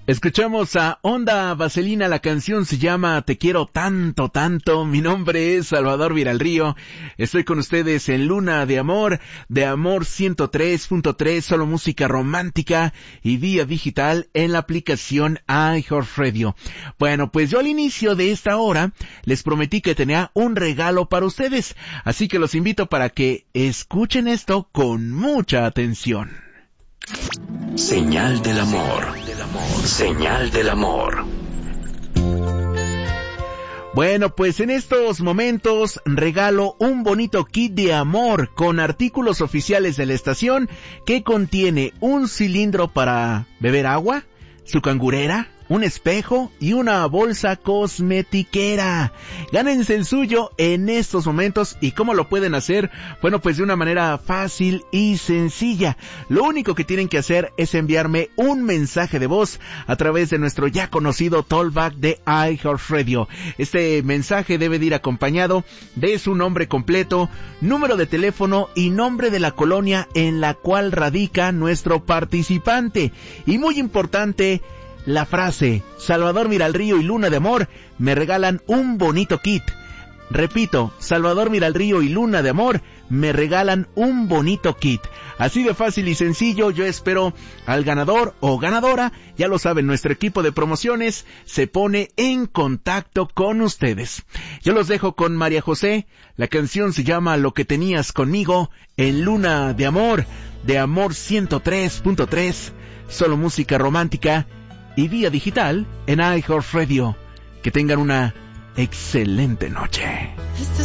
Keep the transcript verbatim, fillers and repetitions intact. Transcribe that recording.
Escuchamos a Onda Vaselina, la canción se llama Te quiero tanto, tanto. Mi nombre es Salvador Viralrío. Estoy con ustedes en Luna de Amor, de Amor ciento tres punto tres, solo música romántica y vía digital en la aplicación iHeartRadio. Bueno, pues yo al inicio de esta hora les prometí que tenía un regalo para ustedes, así que los invito para que escuchen esto con mucha atención. Señal del amor. Señal del amor. Bueno, pues en estos momentos regalo un bonito kit de amor con artículos oficiales de la estación que contiene un cilindro para beber agua, su cangurera, un espejo y una bolsa cosmetiquera. Gánense el suyo en estos momentos. ¿Y cómo lo pueden hacer? Bueno, pues de una manera fácil y sencilla. Lo único que tienen que hacer es enviarme un mensaje de voz a través de nuestro ya conocido Talkback de iHeartRadio. Este mensaje debe de ir acompañado de su nombre completo, número de teléfono y nombre de la colonia en la cual radica nuestro participante. Y muy importante, la frase Salvador Viralrío y Luna de Amor me regalan un bonito kit. Repito, Salvador Viralrío y Luna de Amor me regalan un bonito kit. Así de fácil y sencillo. Yo espero al ganador o ganadora. Ya lo saben, nuestro equipo de promociones se pone en contacto con ustedes. Yo los dejo con María José. La canción se llama Lo que tenías conmigo en Luna de Amor, de Amor ciento tres punto tres, solo música romántica y vía digital en iHeartRadio. Que tengan una excelente noche.